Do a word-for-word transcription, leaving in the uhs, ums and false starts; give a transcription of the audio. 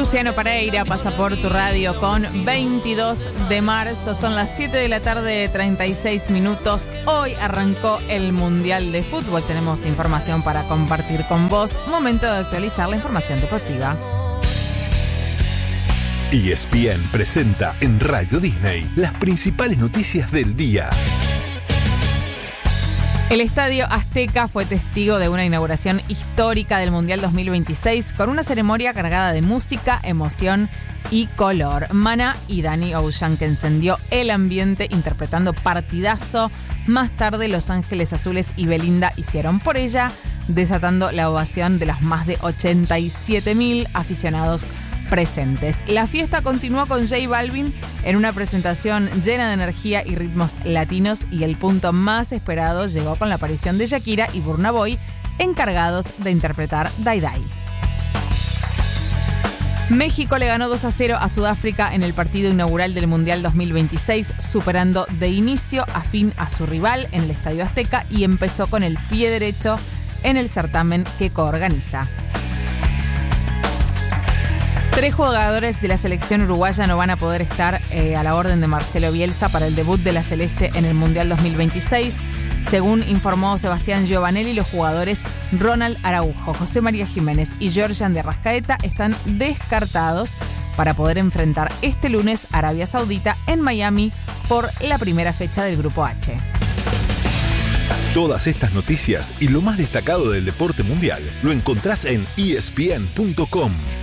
Luciano Pereira pasa por tu radio con veintidós de marzo. Son las siete de la tarde, treinta y seis minutos. Hoy arrancó el Mundial de Fútbol. Tenemos información para compartir con vos. Momento de actualizar la información deportiva. E S P N presenta en Radio Disney las principales noticias del día. El Estadio Azteca fue testigo de una inauguración histórica del Mundial dos mil veintiséis con una ceremonia cargada de música, emoción y color. Maná y Danny Ocean, que encendió el ambiente interpretando Partidazo. Más tarde, Los Ángeles Azules y Belinda hicieron por ella, desatando la ovación de los más de ochenta y siete mil aficionados presentes. La fiesta continuó con J Balvin en una presentación llena de energía y ritmos latinos, y el punto más esperado llegó con la aparición de Shakira y Burna Boy, encargados de interpretar Dai Dai. México le ganó dos a cero a Sudáfrica en el partido inaugural del Mundial dos mil veintiséis, superando de inicio a fin a su rival en el Estadio Azteca, y empezó con el pie derecho en el certamen que coorganiza. Tres jugadores de la selección uruguaya no van a poder estar eh, a la orden de Marcelo Bielsa para el debut de la Celeste en el Mundial dos mil veintiséis. Según informó Sebastián Giovanelli, los jugadores Ronald Araujo, José María Jiménez y Georgian de Arrascaeta están descartados para poder enfrentar este lunes a Arabia Saudita en Miami por la primera fecha del Grupo H. Todas estas noticias y lo más destacado del deporte mundial lo encontrás en E S P N punto com.